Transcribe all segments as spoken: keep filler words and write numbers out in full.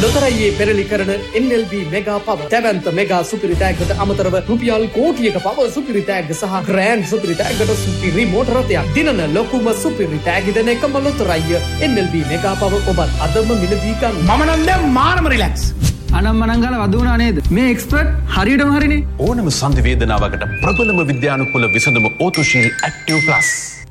ලොතරැයියේ පෙරලි කරන N L B mega පව දැවැන්ත මෙගා සුපිරි තෑග්ගට අමතරව රුපියල් කෝටියක පව සුපිරි තෑග්ග සහ ග්‍රෑන්ඩ් සුපිරි තෑග්ගට සුපිරි මෝටර රථයක් දිනන ලොකුම සුපිරි තෑග්ග දෙන එකම ලොතරැයිය N L B මෙගා පව ඔබත් අදම මිලදී ගන්න. මම නම් දැන් මානම රිලැක්ස්. අනම් මනම් ගාලා වදුණා නේද? මේ එක්ස්පර්ට් හරියටම හරිනේ. ඕනම සංධි වේදනාවකට ප්‍රබලම විද්‍යානුකූල විසඳුම ඕතුශීල් ඇක්ටිව් ප්ලස්.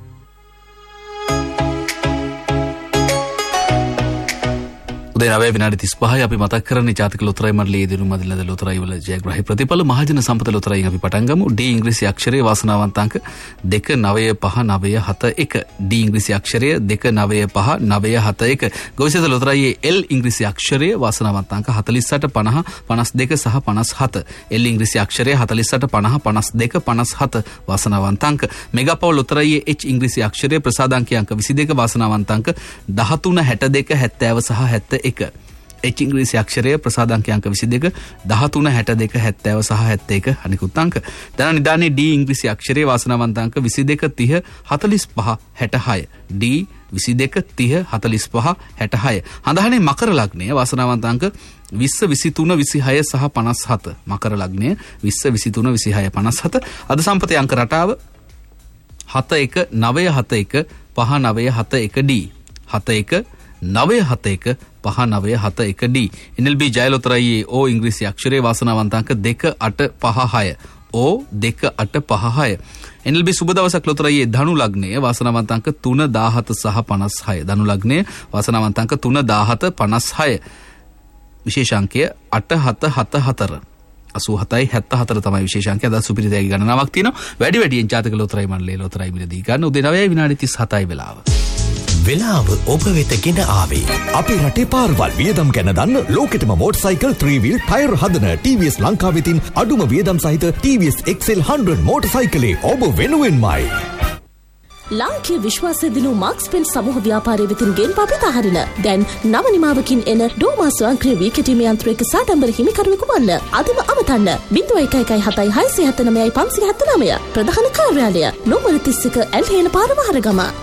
නවය විනාඩි තිස්පහයි අපි මතක් කරන්නේ ජාතික ලොතරැයි මණ්ඩලයේ දිනු මදිලද ලොතරැයි වල ජයග්‍රාහී ප්‍රතිඵල මහජන සම්පත ලොතරැයින් අපි පටන් ගමු. ඩී ඉංග්‍රීසි අක්ෂරයේ වාසනාවන්ත අංක දෙක නවය පහ නවය හත එක. ඩී ඉංග්‍රීසි අක්ෂරය දෙක නවය පහ නවය හත එක. ගොවිසේද ලොතරැයියේ එල් ඉංග්‍රීසි අක්ෂරයේ වාසනාවන්ත අංක හතළිස් අට පනහ පනස් දෙක සහ පනස් හත. එල් ඉංග්‍රීසි අක්ෂරයේ හතළිස් අට පනහ පනස් දෙක පනස් හත වාසනාවන්ත අංක. මෙගාපව් ලොතරැයියේ එච් ඉංග්‍රීසි අක්ෂරයේ ප්‍රසාදාංකය අංක විසි දෙක වාසනාවන්ත අංක දහතුන හැට දෙක හැත්තෑව සහ හැත්ත එක. එච් ඉංග්‍රීසි අක්ෂරය ප්‍රසාදාංක අංක විසි දෙක දහතුන හැට දෙක හැත්තෑව සහ හැත්ත එක අනිකුත් අංක. දැන් නිදානේ ඩී ඉංග්‍රීසි අක්ෂරයේ වාසනාවන්ත අංක විසි දෙක තිහ හතළිස් පහ හැට හය. ඩී විසි දෙක තිහ හතළිස් පහ හැට හය. හඳහනේ මකර ලග්නය වාසනාවන්ත අංක විස්ස විසිතුන විසිහය සහ පනස් හත. මකර ලග්නය විස්ස විසිතුන විසිහය පනස් හත. අද සම්පතේ අංක රටාව හත එක නවය හත එක පහ නවය හත එක ඩී. හත එක නවය හත එක පහ නවය හත එක ඩී. N L B ජය ලොතරැයියේ ඕ ඉංග්‍රීසි අක්ෂරයේ වාසනාවන්ත අංක දෙක අට පහ හය. ඕ දෙක අට පහ හය. N L B සුබ දවසක් ලොතරැයියේ ධනු ලග්නයේ වාසනාවන්ත අංක තුන දාහත සහ පනස් හය. ධනු ලග්නයේ වාසනාවන්ත අංක තුන දාහත පනස් හය. විශේෂාංකය අට හත හත හතර. අසූ හතයි හැත්ත හතර තමයි විශේෂාංකය. අද සුපිරි තෑගි ගණනාවක් තියෙනවා. වැඩි වැඩියෙන් ජාතික ලොතරැයි මණ්ඩලයේ ලොතරැයි මිලදී ගන්න. උදේ නවය විනාඩි තිස් හතයි වෙලාව. වෙලාව ඔබ වෙත ගෙන ආවේ. අපේ රටේ පාරවල් වියදම් ගැන දන්න ලෝකෙටම මෝටර්සයිකල් ත්‍රී වීල් ටයර් හදන ටී වී එස් ලංකා වෙතින් අඩුම වියදම් සහිත ටී වී එස් X L හන්ඩ්‍රඩ් මෝටර්සයිකලේ ඔබ වෙනුවෙන්මයි. ලාංකීය විශ්වාසය දිනු මාක්ස් පෙන් සමූහ ව්‍යාපාරය වෙතින් ගෙන් පපිත හරින දැන් නව නිමාවකින් එන ඩෝමා ස්වයංක්‍රීය වී කැටීම යන්ත්‍රයක සාඩම්බර හිමිකරුවෙකු වන්න. අදම අමතන්න බිංදුව එක එකයි හතයි හයසිය හැත්තෑ නවයයි පන්සිය හැත්තෑ නවය. ප්‍රධාන කාර්යාලය නෝමර තිස් එක ඇල්හේන පාර මහරගම.